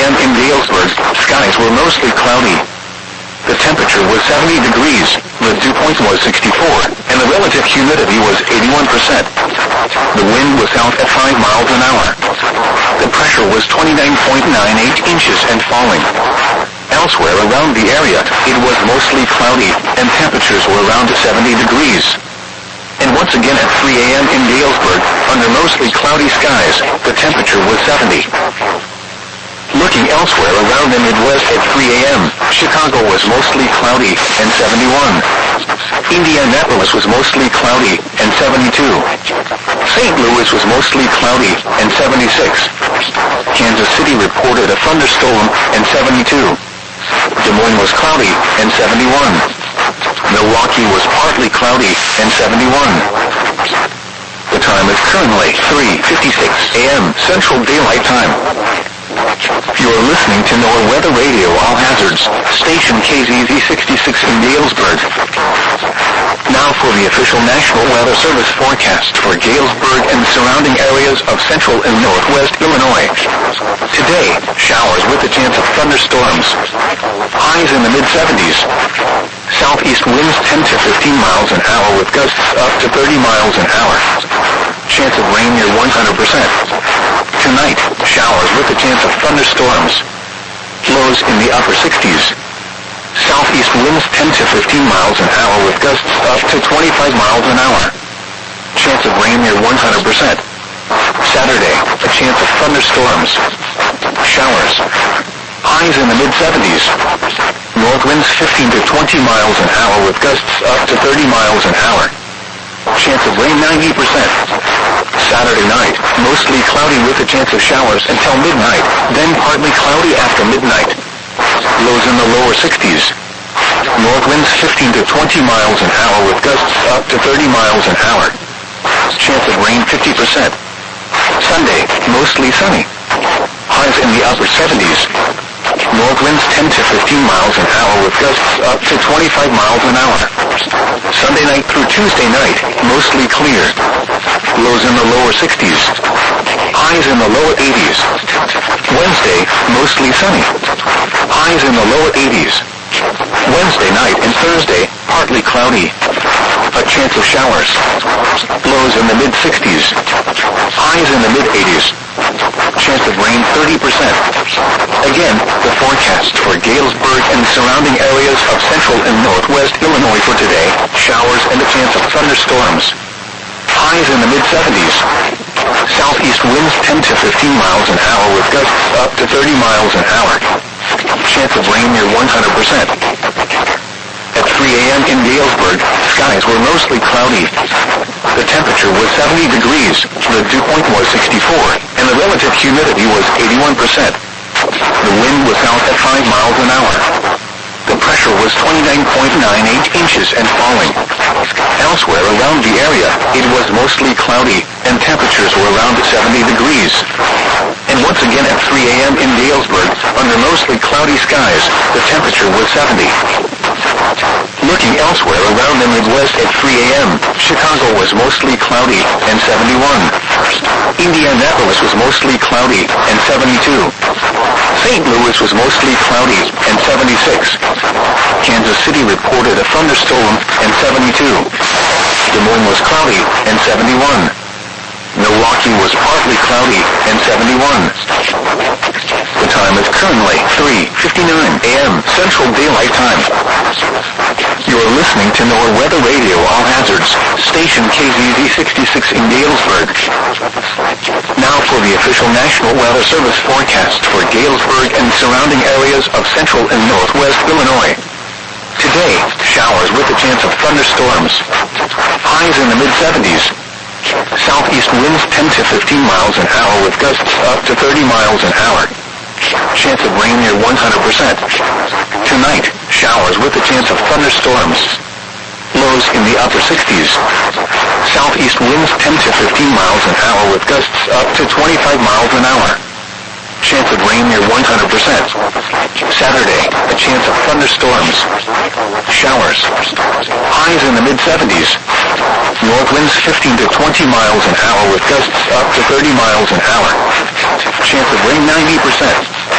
a.m. in Galesburg, skies were mostly cloudy. The temperature was 70 degrees, the dew point was 64, and the relative humidity was 81%. The wind was south at 5 miles an hour. The pressure was 29.98 inches and falling. Elsewhere around the area, it was mostly cloudy, and temperatures were around 70 degrees. And once again at 3 a.m. in Galesburg, under mostly cloudy skies, the temperature was 70. Looking elsewhere around the Midwest at 3 a.m., Chicago was mostly cloudy and 71. Indianapolis was mostly cloudy and 72. St. Louis was mostly cloudy and 76. Kansas City reported a thunderstorm and 72. Des Moines was cloudy and 71. Milwaukee was partly cloudy and 71. The time is currently 3:56 a.m. Central Daylight Time. You are listening to NOAA Weather Radio All Hazards, station KZZ 66 in Galesburg. Now for the official National Weather Service forecast for Galesburg and the surrounding areas of central and northwest Illinois. Today, showers with a chance of thunderstorms. Highs in the mid-70s. Southeast winds 10 to 15 miles an hour with gusts up to 30 miles an hour. Chance of rain near 100%. Tonight, showers with a chance of thunderstorms. Lows in the upper 60s. Southeast winds 10 to 15 miles an hour with gusts up to 25 miles an hour. Chance of rain near 100%. Saturday, a chance of thunderstorms. Showers. Highs in the mid-70s. North winds 15 to 20 miles an hour with gusts up to 30 miles an hour. Chance of rain 90%. Saturday night, mostly cloudy with a chance of showers until midnight, then partly cloudy after midnight. Lows in the lower 60s. North winds 15 to 20 miles an hour with gusts up to 30 miles an hour. Chance of rain 50%. Sunday, mostly sunny. Highs in the upper 70s. North winds 10 to 15 miles an hour with gusts up to 25 miles an hour. Sunday night through Tuesday night, mostly clear. Lows in the lower 60s. Highs in the lower 80s. Wednesday, mostly sunny. Highs in the lower 80s. Wednesday night and Thursday, partly cloudy. A chance of showers. Lows in the mid-60s. Highs in the mid-80s. Chance of rain 30%. Again, the forecast for Galesburg and surrounding areas of central and northwest Illinois for today, showers and a chance of thunderstorms. Highs in the mid-70s. Southeast winds 10 to 15 miles an hour with gusts up to 30 miles an hour. Chance of rain near 100%. At 3 a.m. in Galesburg, skies were mostly cloudy. The temperature was 70 degrees, the dew point was 64, and the relative humidity was 81%. The wind was south at 5 miles an hour. The pressure was 29.98 inches and falling. Elsewhere around the area, it was mostly cloudy, and temperatures were around 70 degrees. And once again at 3 a.m. in Galesburg, under mostly cloudy skies, the temperature was 70. Looking elsewhere around the Midwest at 3 a.m., Chicago was mostly cloudy and 71. Indianapolis was mostly cloudy and 72. St. Louis was mostly cloudy and 76. Kansas City reported a thunderstorm and 72. Des Moines was cloudy and 71. Milwaukee was partly cloudy and 71. The time is currently 3:59 a.m. Central Daylight Time. You are listening to NOAA Weather Radio All Hazards, station KZZ 66 in Galesburg. Now for the official National Weather Service forecast for Galesburg and surrounding areas of central and northwest Illinois. Today, showers with a chance of thunderstorms. Highs in the mid-70s. Southeast winds 10 to 15 miles an hour with gusts up to 30 miles an hour. Chance of rain near 100%. Tonight, showers with a chance of thunderstorms. Lows in the upper 60s. Southeast winds 10 to 15 miles an hour with gusts up to 25 miles an hour. Chance of rain near 100%. Saturday, a chance of thunderstorms. Showers. Highs in the mid-70s. North winds 15 to 20 miles an hour with gusts up to 30 miles an hour. Chance of rain 90%.